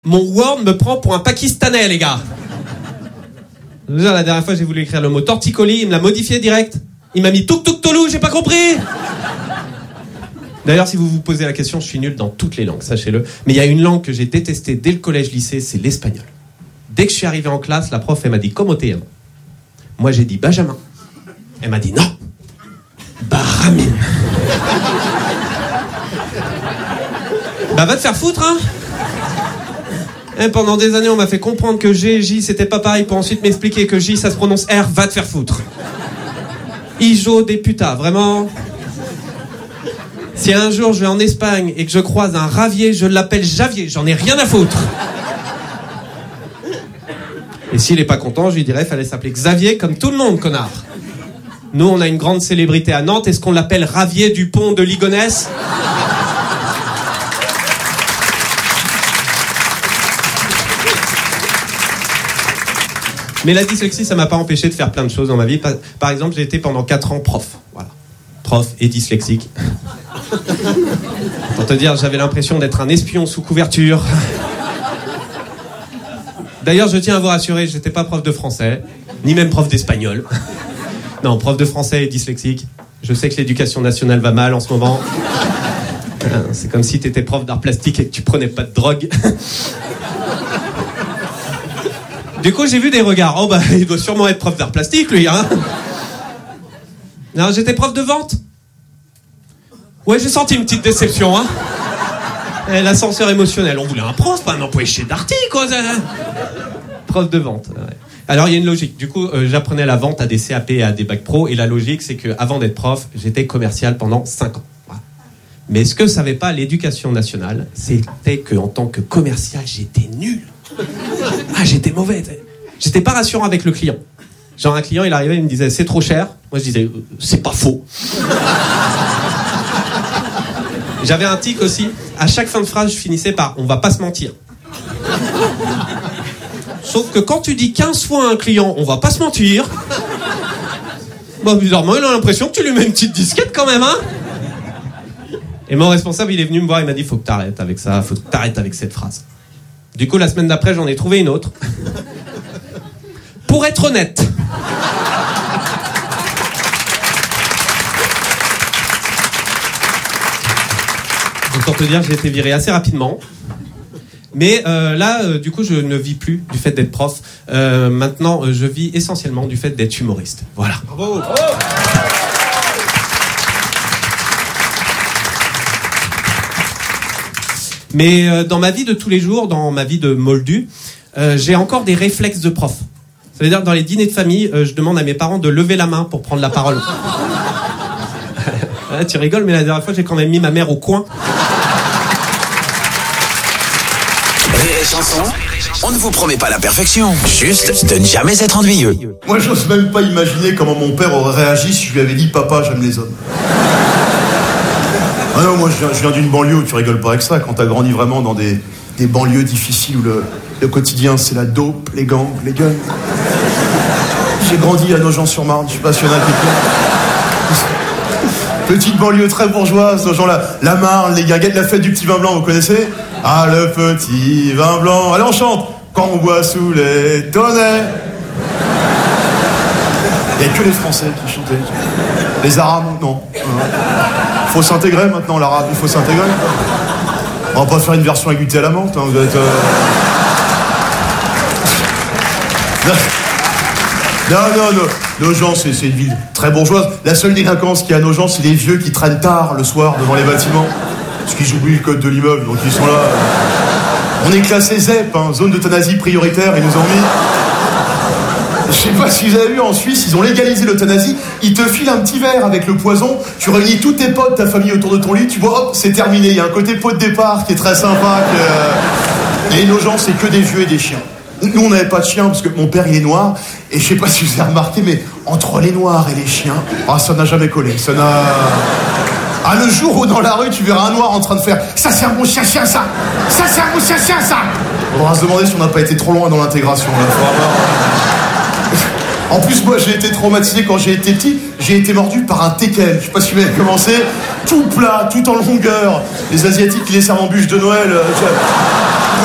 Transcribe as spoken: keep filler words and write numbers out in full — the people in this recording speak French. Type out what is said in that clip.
Mon Word me prend pour un Pakistanais, les gars. Déjà, la dernière fois, j'ai voulu écrire le mot torticolis, il me l'a modifié direct. Il m'a mis tuk tuk tolou, j'ai pas compris. D'ailleurs, si vous vous posez la question, je suis nul dans toutes les langues, sachez-le. Mais il y a une langue que j'ai détestée dès le collège-lycée, c'est l'espagnol. Dès que je suis arrivé en classe, la prof, elle m'a dit « Comment te llamas ?» Moi, j'ai dit « Benjamin ». Elle m'a dit « Non, Baramin ». Bah, va te faire foutre, hein. Et pendant des années, on m'a fait comprendre que G et J, c'était pas pareil, pour ensuite m'expliquer que J, ça se prononce R, va te faire foutre. Ijo des putas, vraiment. Si un jour je vais en Espagne et que je croise un Ravier, je l'appelle Javier, j'en ai rien à foutre. Et s'il est pas content, je lui dirais, fallait s'appeler Xavier comme tout le monde, connard. Nous, on a une grande célébrité à Nantes, est-ce qu'on l'appelle Ravier Dupont de Ligonnès ? Mais la dyslexie, ça m'a pas empêché de faire plein de choses dans ma vie. Par exemple, j'ai été pendant quatre ans prof. Voilà. Prof et dyslexique. Pour te dire, j'avais l'impression d'être un espion sous couverture. D'ailleurs, je tiens à vous rassurer, j'étais pas prof de français, ni même prof d'espagnol. Non, prof de français et dyslexique. Je sais que l'éducation nationale va mal en ce moment. C'est comme si t'étais prof d'art plastique et que tu prenais pas de drogue. Du coup, j'ai vu des regards. Oh, bah, il doit sûrement être prof d'art plastique, lui, hein. Non, j'étais prof de vente. Ouais, j'ai senti une petite déception, hein. Et l'ascenseur émotionnel. On voulait un prof, pas un employé d'arty, quoi. Prof de vente, ouais. Alors, il y a une logique. Du coup, euh, j'apprenais la vente à des C A P et à des bacs pro. Et la logique, c'est qu'avant d'être prof, j'étais commercial pendant cinq ans. Voilà. Mais ce que savait pas l'éducation nationale, c'était qu'en tant que commercial, j'étais nul. Ah, j'étais mauvais. J'étais pas rassurant avec le client. Genre, un client, il arrivait, il me disait, c'est trop cher. Moi, je disais, c'est pas faux. J'avais un tic aussi. À chaque fin de phrase, je finissais par, on va pas se mentir. Sauf que quand tu dis quinze fois à un client, on va pas se mentir, bah, bizarrement, il a l'impression que tu lui mets une petite disquette quand même, hein. Et mon responsable, il est venu me voir, il m'a dit, faut que t'arrêtes avec ça, faut que t'arrêtes avec cette phrase. Du coup, la semaine d'après, j'en ai trouvé une autre. Pour être honnête. Donc, pour te dire, j'ai été viré assez rapidement. Mais euh, là, euh, du coup, je ne vis plus du fait d'être prof. Euh, maintenant, euh, je vis essentiellement du fait d'être humoriste. Voilà. Bravo. Bravo. Mais euh, dans ma vie de tous les jours, dans ma vie de moldu, euh, j'ai encore des réflexes de prof. Ça veut dire que dans les dîners de famille, euh, je demande à mes parents de lever la main pour prendre la parole. Ah, tu rigoles, mais la dernière fois, j'ai quand même mis ma mère au coin. Rire et chanson, on ne vous promet pas la perfection, juste de ne jamais être ennuyeux. Moi, j'ose même pas imaginer comment mon père aurait réagi si je lui avais dit « Papa, j'aime les hommes ». Ah non, moi je viens, je viens d'une banlieue où tu rigoles pas avec ça. Quand t'as grandi vraiment dans des, des banlieues difficiles où le, le quotidien c'est la dope, les gangs, les guns. J'ai grandi à Nogent-sur-Marne, je sais pas s'il y en a qui est. Petite banlieue très bourgeoise, Nogent, la, la Marne, les guinguettes, la fête du petit vin blanc, vous connaissez ? Ah, le petit vin blanc. Allez, on chante. Quand on boit sous les tonnets. Il n'y a que les Français qui chantaient. Les Arabes, non. Faut s'intégrer maintenant, l'arabe, il faut s'intégrer. On va pas faire une version aiguitée à la menthe, hein, vous êtes... Euh... Non, non, non, Nogent, c'est, c'est une ville très bourgeoise. La seule délinquance qu'il y a à Nogent, c'est les vieux qui traînent tard le soir devant les bâtiments. Parce qu'ils oublient le code de l'immeuble, donc ils sont là. On est classé Z E P, hein, zone d'euthanasie prioritaire, ils nous ont mis... Je sais pas si vous avez vu, en Suisse, ils ont légalisé l'euthanasie. Ils te filent un petit verre avec le poison. Tu réunis tous tes potes, ta famille autour de ton lit. Tu vois, hop, c'est terminé. Il y a un côté pot de départ qui est très sympa. Que... Et nos gens, c'est que des vieux et des chiens. Nous, on n'avait pas de chiens parce que mon père, il est noir. Et je sais pas si vous avez remarqué, mais entre les noirs et les chiens, ah, ça n'a jamais collé. Ça n'a... Ah, le jour où dans la rue, tu verras un noir en train de faire « Ça, c'est un bon chien-chien, ça ! Ça, c'est un bon chien-chien, ça !» On va se demander si on n'a pas été trop loin dans l'intégration, là. Faut avoir... En plus, moi, j'ai été traumatisé quand j'ai été petit. J'ai été mordu par un teckel. Je sais pas si vous avez commencé. Tout plat, tout en longueur. Les Asiatiques qui les servent en bûche de Noël. Euh,